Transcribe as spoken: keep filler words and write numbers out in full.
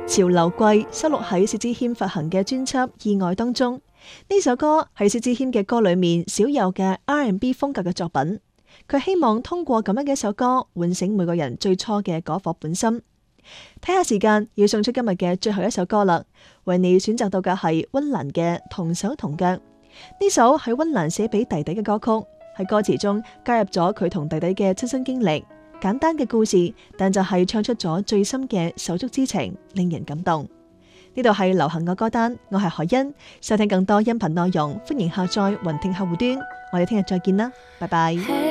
潮流季收錄喺薛之謙發行嘅專輯《意外》當中。呢首歌係薛之謙嘅歌裏面少有嘅 R and B 風格嘅作品。佢希望通過咁樣嘅一首歌喚醒每個人最初嘅嗰顆本心。睇下時間，要送出今日嘅最後一首歌啦，為你選擇到嘅係溫岚嘅《同手同腳》。呢首係溫岚寫俾弟弟嘅歌曲，喺歌詞中加入咗佢同弟弟嘅親身經歷，簡單嘅故事，但就係唱出咗最深嘅手足之情，令人感動。呢度係流行嘅歌單，我係海欣。收聽更多音頻內容，歡迎下載雲聽客戶端。我哋聽日再見啦，拜拜。